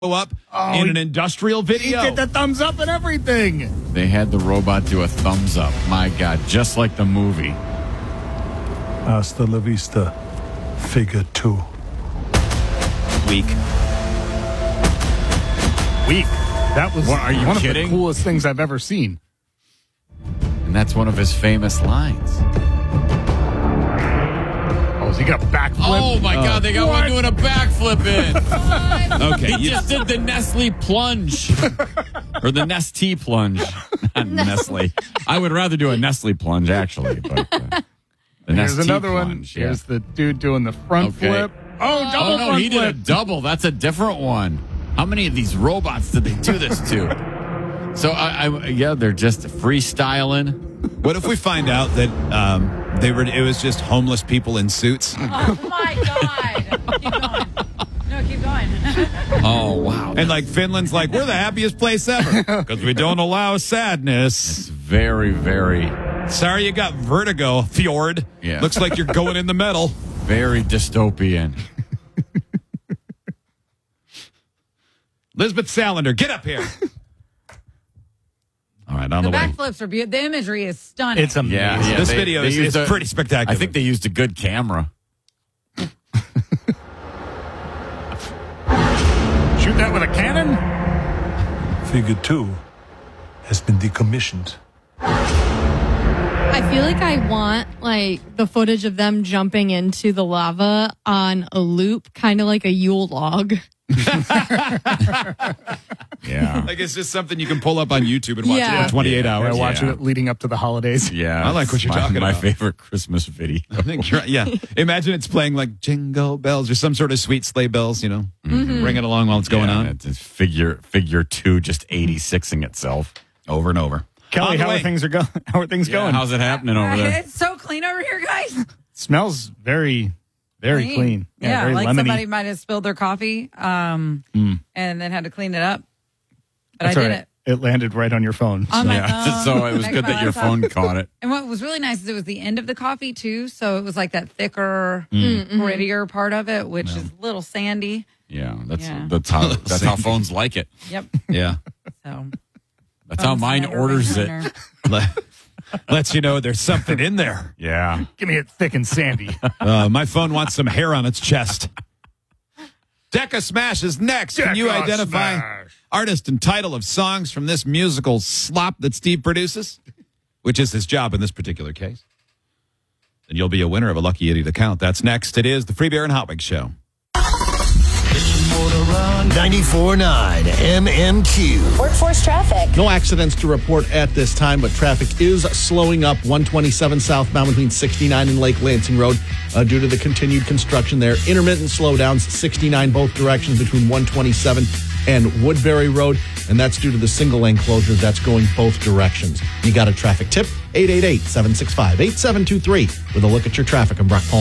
up in an industrial video. He did the thumbs up and everything. They had the robot do a thumbs up. My God, just like the movie. Hasta la vista, figure 2. Weak. That was What, are you one kidding? of the coolest things I've ever seen. And that's one of his famous lines. Oh, is he got a backflip? Oh, my God, they got one doing a backflip in. Okay, He just did the Nestle plunge. Or the Nestea plunge. Not Nestle. I would rather do a Nestle plunge, actually. But the Here's Nestea another one. plunge, yeah. Here's the dude doing the front Okay. flip. Oh, double Oh, no, front he did a flip. double. That's a different one. How many of these robots did they do this to? So, yeah, they're just freestyling. What if we find out that it was just homeless people in suits? Oh my God! Keep going. No, keep going. Oh, wow. And like Finland's like, we're the happiest place ever because we don't allow sadness. It's very, very, Sorry you got vertigo, Fjord. Yeah. Looks like you're going in the metal. very dystopian. Lisbeth Salander, get up here. All right, on the, The way. backflips are beautiful. The imagery is stunning. It's amazing. Yeah, This they- video they is used pretty spectacular. I think they used a good camera. Shoot that with a cannon? Figure 2 has been decommissioned. I feel like I want the footage of them jumping into the lava on a loop, kind of like a Yule log. Yeah. Like it's just something you can pull up on YouTube and watch it Yeah. in 28 Yeah. hours. Yeah, watching Yeah. it leading up to the holidays. Yeah. I like what you're talking My about. favorite Christmas video. I think you're right. Yeah. Imagine it's playing like Jingle Bells or some sort of sweet sleigh bells, ringing along while it's going Yeah, on It's figure 2 just 86ing itself. over and over. Kelly, On the how are way. things going? How's it happening over there? It's so clean over here, guys. Smells very, very clean. Yeah, very like lemony. somebody might have spilled their coffee and then had to clean it up. But That's I all did right. it It landed right on your phone. on my Yeah. phone. So it was next good to my that your laptop. phone caught it. And what was really nice is it was the end of the coffee too, so it was like that thicker, grittier part of it, which is a little sandy. Yeah, Yeah. that's how phones like it. Yep. Yeah. So That's how mine never orders been it. under. Lets you know there's something in there. Yeah. Give me it thick and sandy. My phone wants some hair on its chest. Decca Smash is next. Can you Decca identify Smash. artist and title of songs from this musical slop that Steve produces? Which is his job in this particular case. And you'll be a winner of a Lucky Idiot account. That's next. It is the Free Beer and Hot Wings Show. 94.9 MMQ. Workforce traffic. No accidents to report at this time, but traffic is slowing up 127 southbound between 69 and Lake Lansing Road due to the continued construction there. Intermittent slowdowns, 69 both directions between 127 and Woodbury Road, and that's due to the single lane closure that's going both directions. You got a traffic tip? 888-765-8723 with a look at your traffic. I'm Brock Paul.